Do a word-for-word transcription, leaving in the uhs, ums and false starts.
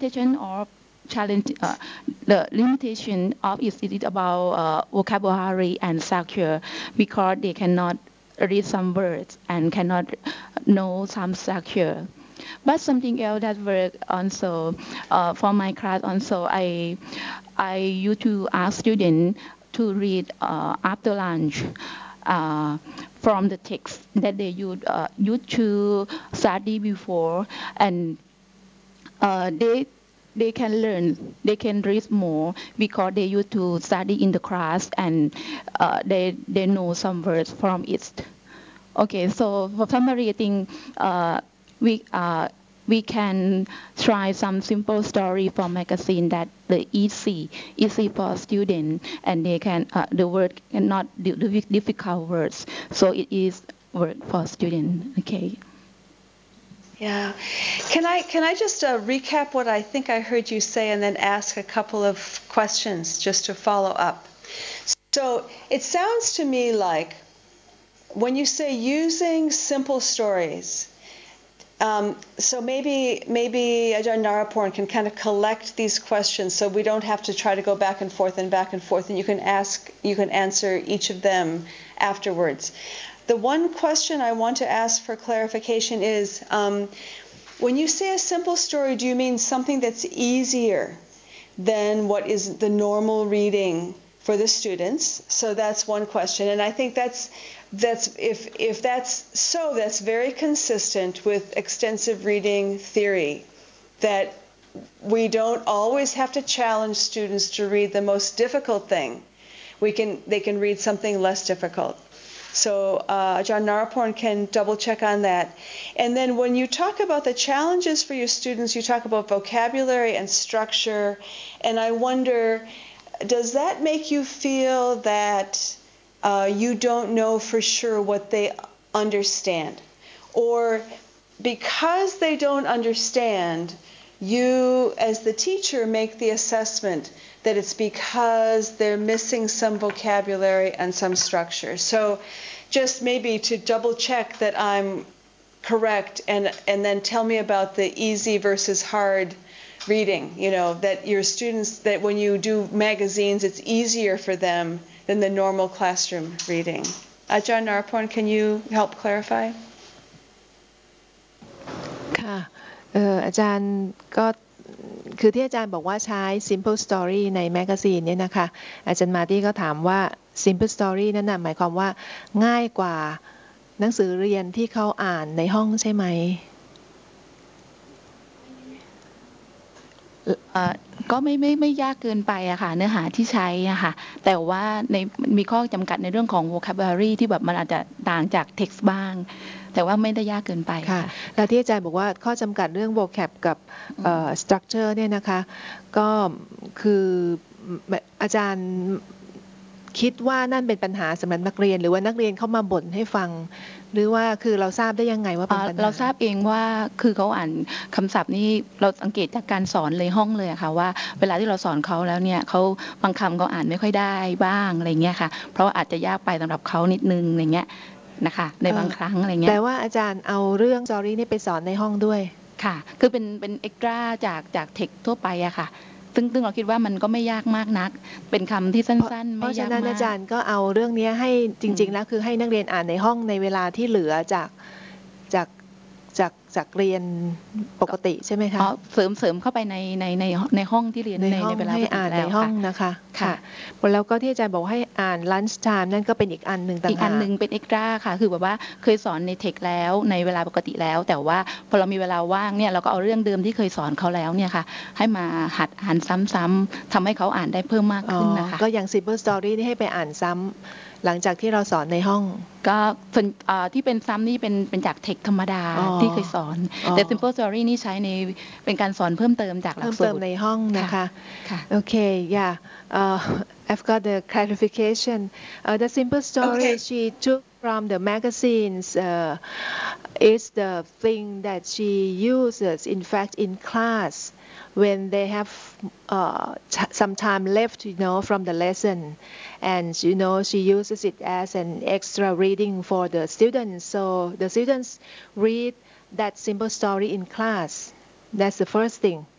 limitation of challenge, uh, the limitation of it is about uh, vocabulary and structure because they cannot read some words and cannot know some structure. But something else that worked also uh, for my class also I I used to ask students to read uh, after lunch uh, from the text that they used uh, used to study before, and uh, they they can learn, they can read more because they used to study in the class and uh, they they know some words from it. Okay, so for summary, I think uh, we uh, we can try some simple story from magazine that the easy easy for student and they can uh, the word cannot the difficult words, so it is work for student. Okay. Yeah. Can I can I just uh, recap what I think I heard you say and then ask a couple of questions just to follow up? So it sounds to me like when you say using simple stories, um, so maybe maybe Ajahn Naraporn can kind of collect these questions so we don't have to try to go back and forth and back and forth, and you can ask, you can answer each of them afterwards. The one question I want to ask for clarification is, um, when you say a simple story, do you mean something that's easier than what is the normal reading for the students? So that's one question, and I think that's that's if if that's so, that's very consistent with extensive reading theory, that we don't always have to challenge students to read the most difficult thing. We can they can read something less difficult. So uh, Ajahn Naraporn can double check on that. And then when you talk about the challenges for your students, you talk about vocabulary and structure. And I wonder, does that make you feel that uh, you don't know for sure what they understand? Or because they don't understand, you as the teacher make the assessment that it's because they're missing some vocabulary and some structure. So just maybe to double check that I'm correct, and and then tell me about the easy versus hard reading, you know, that your students, that when you do magazines, it's easier for them than the normal classroom reading. Ajahn Naraporn, can you help clarify? ค่ะเอ่ออาจารย์ก็คือที่อาจารย์บอกว่าใช้ simple story ในแมกกาซีนเนี่ยนะคะอาจารย์มาตี้ก็ถามว่า simple story นั่นน่ะหมายความว่าง่ายกว่าหนังสือเรียนที่เขาอ่านในห้องใช่ไหมก็ไม่ไม่ไม่ยากเกินไปอะค่ะเนื้อหาที่ใช้อะค่ะแต่ว่าในมีข้อจำกัดในเรื่องของ vocabulary ที่แบบมันอาจจะต่างจาก text บ้างแต่ว่าไม่ได้ยากเกินไปค่ะแล้วที่อาจารย์บอกว่าข้อจำกัดเรื่อง vocab กับ structure เนี่ยนะคะก็คืออาจารย์คิดว่านั่นเป็นปัญหาสำหรับนักเรียนหรือว่านักเรียนเข้ามาบ่นให้ฟังหรือว่าคือเราทราบได้ยังไงว่าเป็นปัญหาเราทราบเองว่าคือเขาอ่านคำศัพท์นี่เราสังเกตจากการสอนเลยห้องเลยค่ะว่าเวลาที่เราสอนเขาแล้วเนี่ยเขาบางคำเขาอ่านไม่ค่อยได้บ้างอะไรเงี้ยค่ะเพราะว่าอาจจะยากไปสำหรับเขานิดนึงอะไรเงี้ยนะคะในบางครั้งอะไรเงี้ยแต่ว่าอาจารย์เอาเรื่อง story นี่ไปสอนในห้องด้วยค่ะคือเป็นเป็นเอ็กตร้าจากจากเทคทั่วไปอะค่ะซึ่งซึ่งเราคิดว่ามันก็ไม่ยากมากนักเป็นคำที่สั้นๆไม่ยากมากเพราะฉะนั้นอาจารย์ก็เอาเรื่องนี้ให้จริงๆแล้วคือให้นักเรียนอ่านในห้องในเวลาที่เหลือจากจากจากจากเรียนปกติใช่ไหมคะเสริมเสริมเข้าไปในในในในห้องที่เรียนในในเวลาให้อ่านในห้องนะคะค่ะแล้วก็ที่อาจารย์บอกให้อ่าน lunch time นั่นก็เป็นอีกอันหนึ่งต่างหากอีกอันหนึ่งเป็นเอ็กตร้าค่ะคือแบบว่าเคยสอนในเทคแล้วในเวลาปกติแล้วแต่ว่าพอเรามีเวลาว่างเนี่ยเราก็เอาเรื่องเดิมที่เคยสอนเขาแล้วเนี่ยค่ะให้มาหัดอ่านซ้ำๆทำให้เขาอ่านได้เพิ่มมากขึ้นนะคะก็อย่าง simple story นี่ให้ไปอ่านซ้ำหลังจากที่เราสอนในห้องก็ที่เป็นซ้ำนี่เป็นเป็นจากเทคธรรมดาที่เคยสอนแต่ simple story นี่ใช้ในเป็นการสอนเพิ่มเติมจากหลักสูตรเพิ่มเติมในห้องนะคะโอเค yeah uh, I've got the clarification uh, the simple story okay. she took from the magazines uh, is the thing that she uses in fact in class when they have uh, some time left, you know, from the lesson, and you know she uses it as an extra reading for the students. So the students read that simple story in class. That's the first thing.